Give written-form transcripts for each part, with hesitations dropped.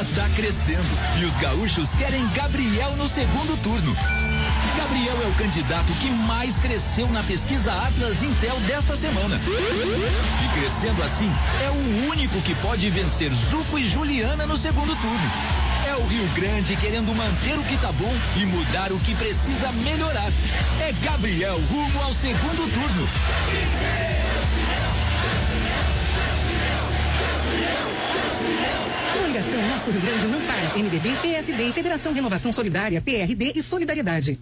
tá crescendo e os gaúchos querem Gabriel no segundo turno. Gabriel é o candidato que mais cresceu na pesquisa Atlas Intel desta semana. E crescendo assim, é o único que pode vencer Zuco e Juliana no segundo turno. É o Rio Grande querendo manter o que tá bom e mudar o que precisa melhorar. É Gabriel rumo ao segundo turno. Coligação Nosso Rio Grande não para. MDB, PSD e Federação Renovação Solidária, PRD e Solidariedade.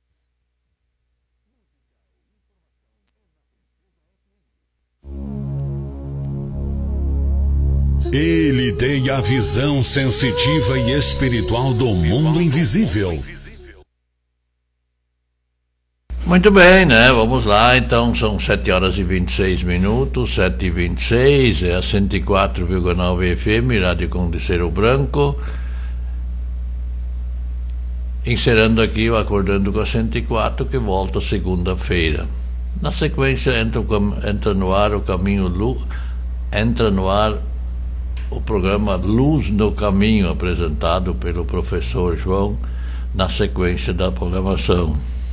Ele tem a visão sensitiva e espiritual do mundo invisível. Muito bem, né? Vamos lá, então são 7h26, 7h26, é a 104,9 FM, Rádio Conde Cerro Branco. Encerrando aqui o Acordando com a 104, que volta segunda-feira. Na sequência entra no ar o caminho entra no ar o programa Luz no Caminho, apresentado pelo professor João, na sequência da programação.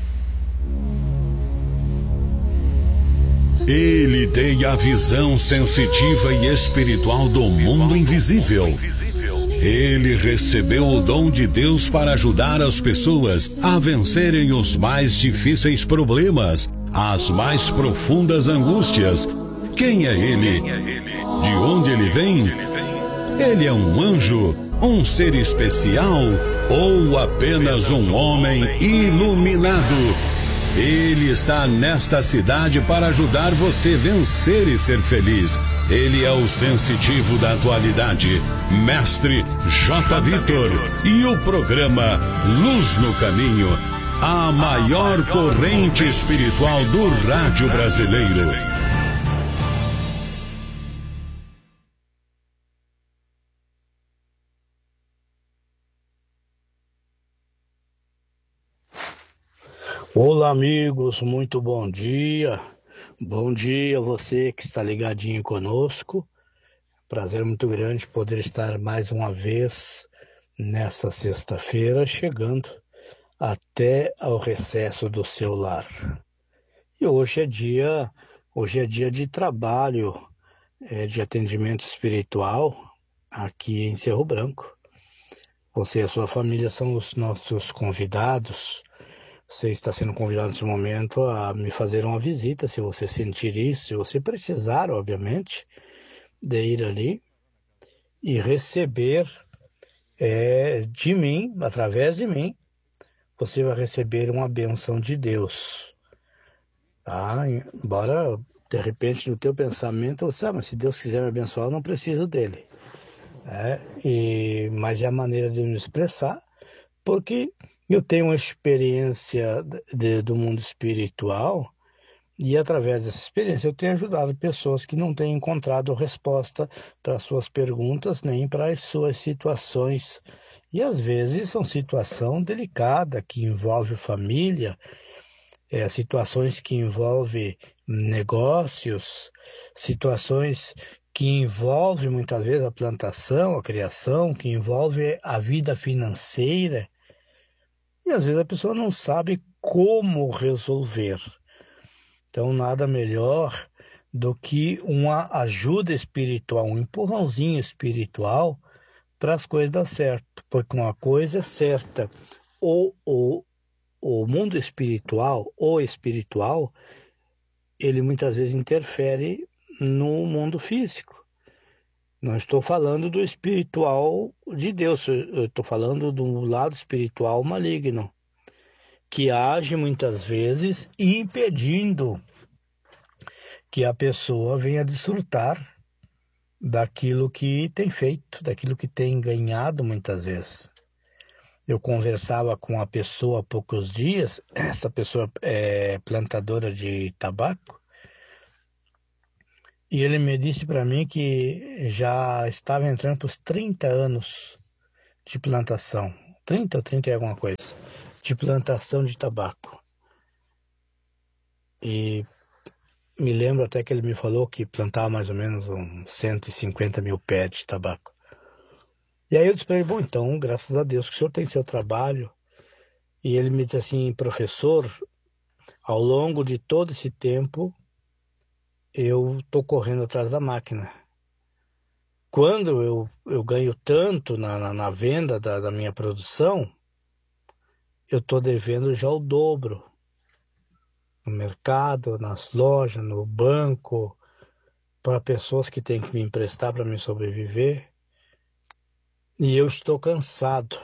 Ele tem a visão sensitiva e espiritual do mundo invisível. Ele recebeu o dom de Deus para ajudar as pessoas a vencerem os mais difíceis problemas, as mais profundas angústias. Quem é ele? De onde ele vem? Ele é um anjo, um ser especial ou apenas um homem iluminado? Ele está nesta cidade para ajudar você a vencer e ser feliz. Ele é o sensitivo da atualidade, Mestre J. Vitor, e o programa Luz no Caminho, a maior corrente espiritual do rádio brasileiro. Olá, amigos, muito bom dia. Bom dia a você que está ligadinho conosco. Prazer muito grande poder estar mais uma vez nesta sexta-feira, chegando até ao recesso do seu lar. E hoje é dia de trabalho, de atendimento espiritual aqui em Cerro Branco. Você e a sua família são os nossos convidados. Você está sendo convidado nesse momento a me fazer uma visita, se você sentir isso, se você precisar, obviamente, de ir ali e receber de mim, através de mim, você vai receber uma bênção de Deus. Tá? Embora, de repente, no teu pensamento, você sabe, mas se Deus quiser me abençoar, eu não preciso dele. Mas é a maneira de me expressar, porque eu tenho uma experiência do mundo espiritual e, através dessa experiência, eu tenho ajudado pessoas que não têm encontrado resposta para suas perguntas nem para as suas situações. E, às vezes, são situação delicada que envolve família, situações que envolvem negócios, situações que envolvem, muitas vezes, a plantação, a criação, que envolve a vida financeira. E às vezes a pessoa não sabe como resolver. Então, nada melhor do que uma ajuda espiritual, um empurrãozinho espiritual para as coisas dar certo. Porque uma coisa é certa, o mundo espiritual, o espiritual, ele muitas vezes interfere no mundo físico. Não estou falando do espiritual de Deus, eu estou falando do lado espiritual maligno, que age muitas vezes impedindo que a pessoa venha desfrutar daquilo que tem feito, daquilo que tem ganhado muitas vezes. Eu conversava com uma pessoa há poucos dias, essa pessoa é plantadora de tabaco, e ele me disse para mim que já estava entrando para os 30 anos de plantação, 30 ou 30 e alguma coisa, de plantação de tabaco. E me lembro até que ele me falou que plantava mais ou menos uns 150 mil pés de tabaco. E aí eu disse para ele, bom, então, graças a Deus que o senhor tem seu trabalho. E ele me disse assim, professor, ao longo de todo esse tempo, eu estou correndo atrás da máquina. Quando eu ganho tanto na venda da minha produção, eu estou devendo já o dobro. No mercado, nas lojas, no banco, para pessoas que têm que me emprestar para me sobreviver. E eu estou cansado.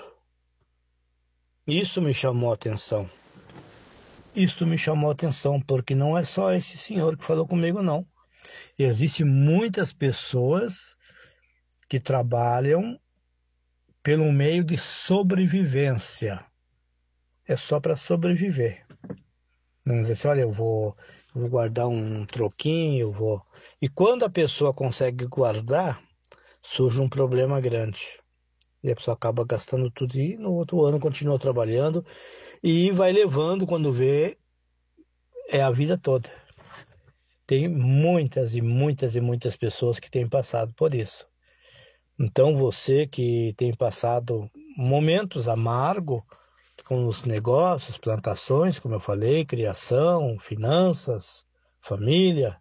Isso me chamou a atenção. Isso me chamou a atenção, porque não é só esse senhor que falou comigo, não. Existem muitas pessoas que trabalham pelo meio de sobrevivência. É só para sobreviver. Não dizer assim, olha, eu vou guardar um troquinho, eu vou... E quando a pessoa consegue guardar, surge um problema grande. E a pessoa acaba gastando tudo e no outro ano continua trabalhando e vai levando, quando vê, é a vida toda. Tem muitas e muitas e muitas pessoas que têm passado por isso. Então você que tem passado momentos amargos com os negócios, plantações, como eu falei, criação, finanças, família,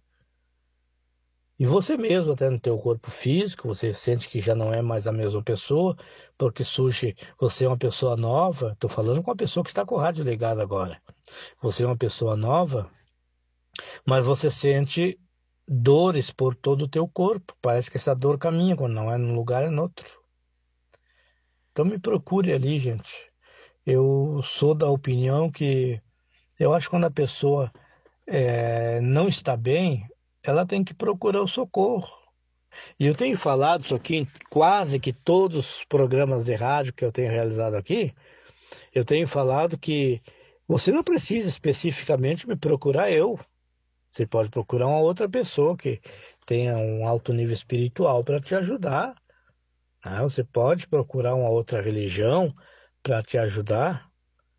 e você mesmo até no teu corpo físico, você sente que já não é mais a mesma pessoa, porque surge, você é uma pessoa nova, estou falando com uma pessoa que está com o rádio ligado agora, você é uma pessoa nova, mas você sente dores por todo o teu corpo, parece que essa dor caminha, quando não é num lugar, é no outro. Então me procure ali, gente. Eu sou da opinião que, eu acho que quando a pessoa não está bem, ela tem que procurar o socorro. E eu tenho falado isso aqui em quase que todos os programas de rádio que eu tenho realizado aqui. Eu tenho falado que você não precisa especificamente me procurar eu. Você pode procurar uma outra pessoa que tenha um alto nível espiritual para te ajudar. Você pode procurar uma outra religião para te ajudar.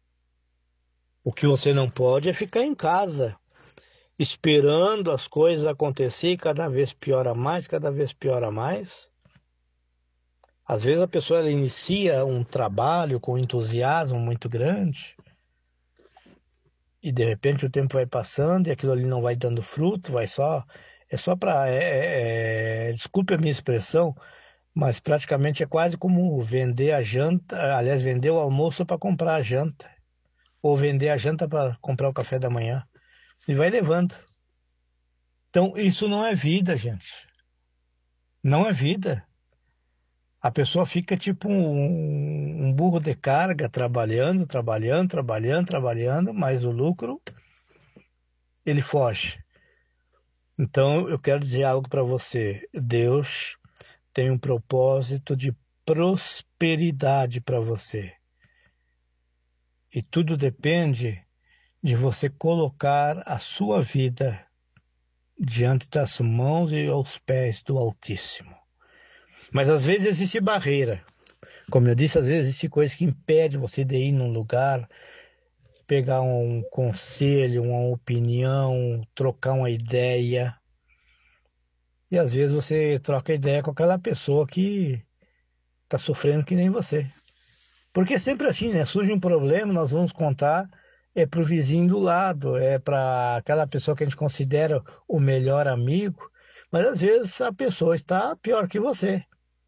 O que você não pode é ficar em casa, esperando as coisas acontecerem, cada vez piora mais, cada vez piora mais. Às vezes a pessoa ela inicia um trabalho com entusiasmo muito grande e de repente o tempo vai passando e aquilo ali não vai dando fruto, é só para, desculpe a minha expressão, mas praticamente é quase como vender a janta, aliás, vender o almoço para comprar a janta, ou vender a janta para comprar o café da manhã, e vai levando. Então, isso não é vida, gente. Não é vida. A pessoa fica tipo um burro de carga, trabalhando, mas o lucro, ele foge. Então, eu quero dizer algo para você. Deus tem um propósito de prosperidade para você. E tudo depende de você colocar a sua vida diante das mãos e aos pés do Altíssimo. Mas às vezes existe barreira. Como eu disse, às vezes existe coisa que impede você de ir num lugar, pegar um conselho, uma opinião, trocar uma ideia. E às vezes você troca ideia com aquela pessoa que está sofrendo que nem você. Porque é sempre assim, né? Surge um problema, nós vamos contar, é para o vizinho do lado, é para aquela pessoa que a gente considera o melhor amigo, mas às vezes a pessoa está pior que você.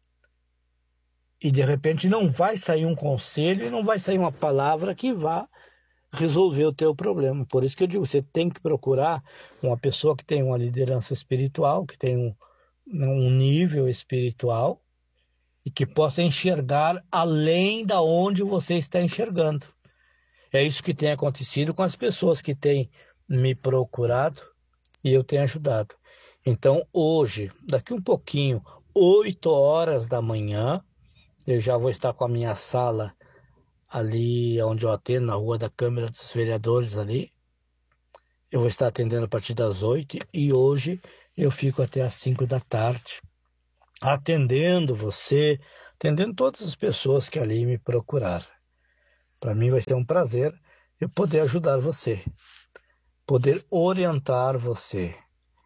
E de repente não vai sair um conselho e não vai sair uma palavra que vá resolver o teu problema. Por isso que eu digo, você tem que procurar uma pessoa que tem uma liderança espiritual, que tem um nível espiritual e que possa enxergar além da onde você está enxergando. É isso que tem acontecido com as pessoas que têm me procurado e eu tenho ajudado. Então hoje, daqui um pouquinho, 8 horas da manhã, eu já vou estar com a minha sala ali onde eu atendo, na Rua da Câmara dos Vereadores ali. Eu vou estar atendendo a partir das 8 e hoje eu fico até às 5 da tarde, atendendo você, atendendo todas as pessoas que ali me procuraram. Para mim vai ser um prazer eu poder ajudar você, poder orientar você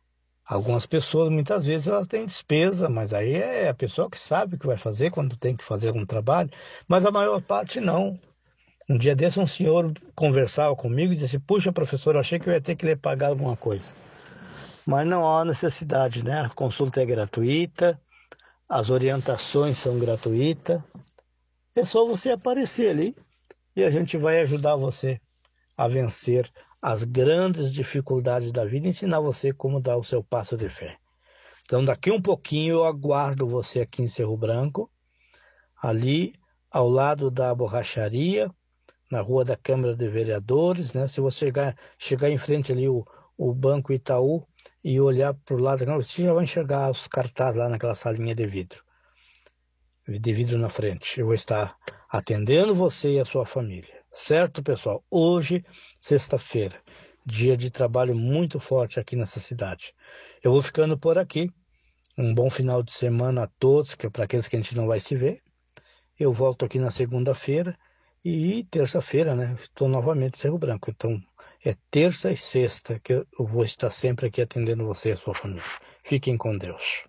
Algumas pessoas, muitas vezes, elas têm despesa, mas aí é a pessoa que sabe o que vai fazer quando tem que fazer algum trabalho, mas a maior parte não. Um dia desse, um senhor conversava comigo e disse: puxa, professor, eu achei que eu ia ter que lhe pagar alguma coisa. Mas não há necessidade, né? A consulta é gratuita, as orientações são gratuitas. É só você aparecer ali e a gente vai ajudar você a vencer as grandes dificuldades da vida e ensinar você como dar o seu passo de fé. Então, daqui um pouquinho eu aguardo você aqui em Cerro Branco, ali ao lado da borracharia, na Rua da Câmara de Vereadores, né? Se você chegar em frente ali o Banco Itaú e olhar para o lado, você já vai enxergar os cartazes lá naquela salinha de vidro na frente. Eu vou estar atendendo você e a sua família. Certo, pessoal? Hoje, sexta-feira, dia de trabalho muito forte aqui nessa cidade. Eu vou ficando por aqui. Um bom final de semana a todos, que é para aqueles que a gente não vai se ver. Eu volto aqui na segunda-feira e terça-feira, né? Estou novamente em Cerro Branco. Então, é terça e sexta que eu vou estar sempre aqui atendendo você e a sua família. Fiquem com Deus.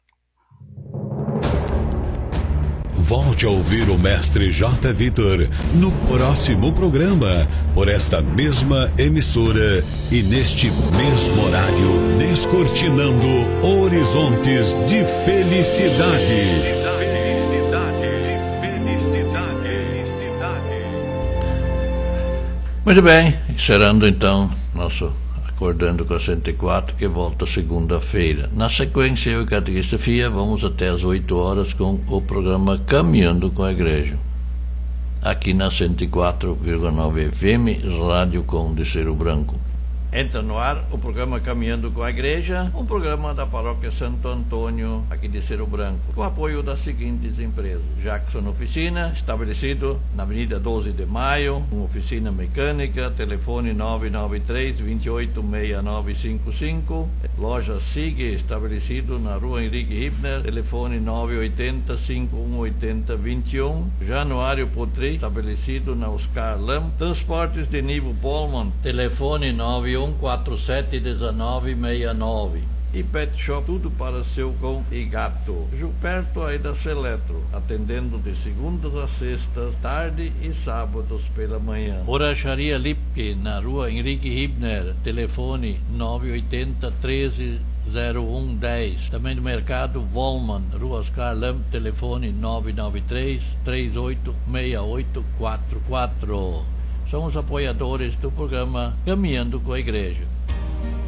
Volte a ouvir o Mestre J. Vitor no próximo programa, por esta mesma emissora e neste mesmo horário, descortinando horizontes de felicidade. Muito bem, encerrando então nosso Acordando com a 104, que volta segunda-feira. Na sequência, eu e Catequista Fia vamos até às 8 horas com o programa Caminhando com a Igreja, aqui na 104,9 FM, Rádio Conde Cerro Branco. Entra no ar o programa Caminhando com a Igreja, um programa da Paróquia Santo Antônio, aqui de Cerro Branco, com apoio das seguintes empresas: Jackson Oficina, estabelecido na Avenida 12 de Maio, com oficina mecânica, telefone 993-286955, Loja SIG, estabelecido na Rua Henrique Hibner, telefone 980-5180-21, Januário Potri, estabelecido na Oscar Lam, Transportes de Nivo Polman, telefone 91471969. E Pet Shop, tudo para seu cão e gato. Perto aí da Seletro, atendendo de segundas a sextas, tarde e sábados pela manhã. Borracharia Lipke, na Rua Henrique Hibner, telefone 980-130110. Também do Mercado Volman, Rua Oscar Lam, telefone 993-386844. Somos apoiadores do programa Caminhando com a Igreja.